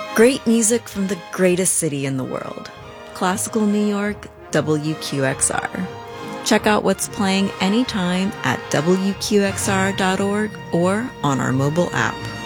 Great music from the greatest city in the world. Classical New York, WQXR. Check out what's playing anytime at WQXR.org or on our mobile app.